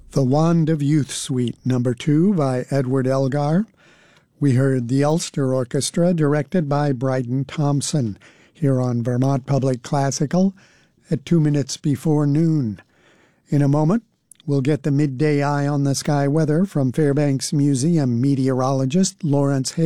The Wand of Youth Suite No. 2 by Edward Elgar. We heard the Ulster Orchestra, directed by Bryden Thompson, here on Vermont Public Classical at 2 minutes before noon. In a moment, we'll get the midday eye on the sky weather from Fairbanks Museum meteorologist Lawrence Hay.